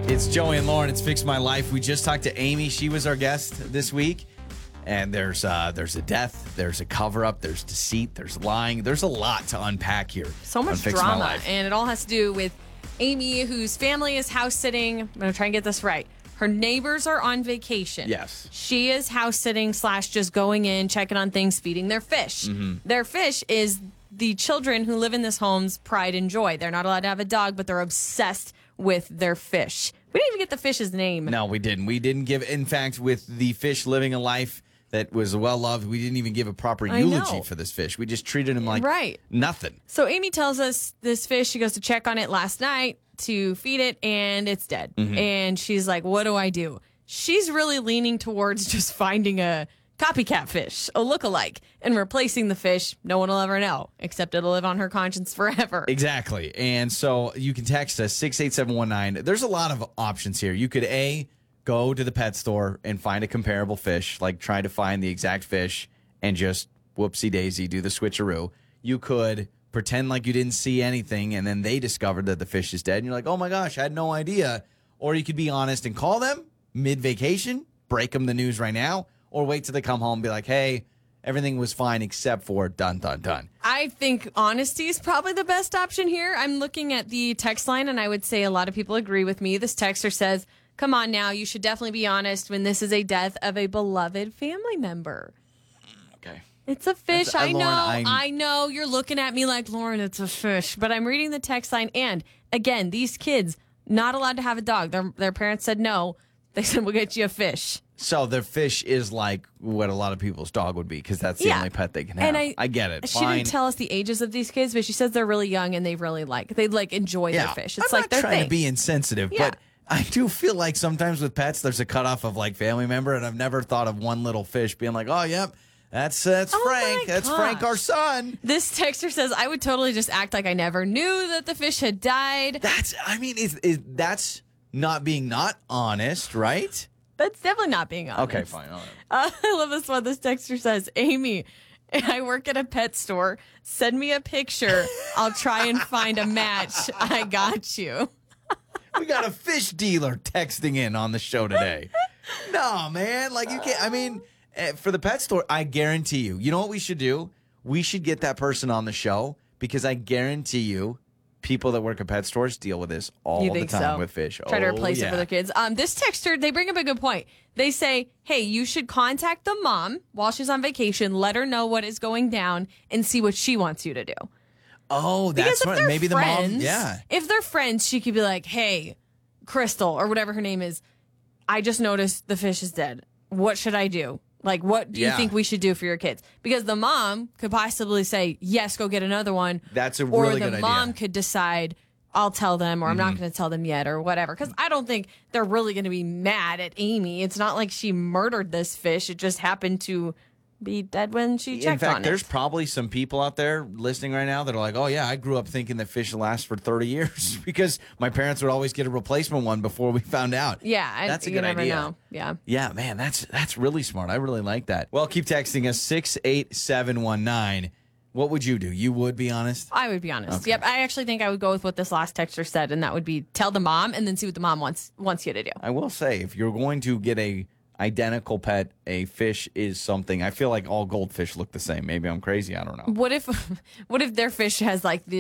It's Joey and Lauren. It's Fix My Life. We just talked to Amy. She was our guest this week. And there's a death, there's a cover-up, there's deceit, there's lying. There's a lot to unpack here. So much drama. And it all has to do with Amy, whose family is house-sitting. I'm going to try and get this right. Her neighbors are on vacation. Yes. She is house-sitting / just going in, checking on things, feeding their fish. Mm-hmm. Their fish is the children who live in this home's pride and joy. They're not allowed to have a dog, but they're obsessed with their fish. We didn't even get the fish's name. No, we didn't. We didn't give, in fact, with the fish living a life that was well-loved, we didn't even give a proper eulogy for this fish. We just treated him like nothing. So Amy tells us this fish, she goes to check on it last night to feed it, and it's dead. Mm-hmm. And she's like, what do I do? She's really leaning towards just finding a copycat fish, a look-alike, and replacing the fish. No one will ever know, except it'll live on her conscience forever. Exactly. And so you can text us 68719. There's a lot of options here. You could, go to the pet store and find a comparable fish, like try to find the exact fish and just whoopsie-daisy, do the switcheroo. You could pretend like you didn't see anything, and then they discovered that the fish is dead, and you're like, oh my gosh, I had no idea. Or you could be honest and call them mid-vacation, break them the news right now, or wait till they come home and be like, hey, everything was fine except for dun, dun, dun. I think honesty is probably the best option here. I'm looking at the text line, and I would say a lot of people agree with me. This texter says, come on now, you should definitely be honest when this is a death of a beloved family member. Okay. It's a fish. I know. Lauren, I know. You're looking at me like, Lauren, it's a fish. But I'm reading the text line. And again, these kids, not allowed to have a dog. Their parents said no. They said, we'll get you a fish. So the fish is like what a lot of people's dog would be, because that's the only pet they can have. And I get it. She didn't tell us the ages of these kids, but she says they're really young and they enjoy their fish. It's I'm like not trying to be insensitive, but I do feel like sometimes with pets, there's a cutoff of like family member, and I've never thought of one little fish being like, oh, yep, that's Frank. That's Frank, our son. This texter says, I would totally just act like I never knew that the fish had died. That's not being not honest, right? That's definitely not being honest. Okay, fine. All right. I love this one. This texter says, Amy, I work at a pet store. Send me a picture. I'll try and find a match. I got you. We got a fish dealer texting in on the show today. No, man. Like, you can't. I mean, for the pet store, I guarantee you. You know what we should do? We should get that person on the show, because I guarantee you people that work at pet stores deal with this all the time with fish. Try to replace it for their kids. This texter, they bring up a good point. They say, hey, you should contact the mom while she's on vacation, let her know what is going down, and see what she wants you to do. Oh, that's right. Maybe friends, the mom, yeah. If they're friends, she could be like, hey, Crystal, or whatever her name is, I just noticed the fish is dead. What should I do? Like, what do you think we should do for your kids? Because the mom could possibly say, yes, go get another one. That's a really good idea. Or the mom could decide, I'll tell them, or I'm not going to tell them yet, or whatever. Because I don't think they're really going to be mad at Amy. It's not like she murdered this fish. It just happened to be dead when she checked on it. In fact, there's probably some people out there listening right now that are like, oh, yeah, I grew up thinking that fish last for 30 years because my parents would always get a replacement one before we found out. Yeah, that's a good idea. Know. Yeah. Yeah, man, that's really smart. I really like that. Well, keep texting us 68719. What would you do? You would be honest? I would be honest. Okay. Yep. I actually think I would go with what this last texter said, and that would be tell the mom and then see what the mom wants you to do. I will say, if you're going to get a identical pet, a fish is something. I feel like all goldfish look the same. Maybe I'm crazy. I don't know. What if their fish has like the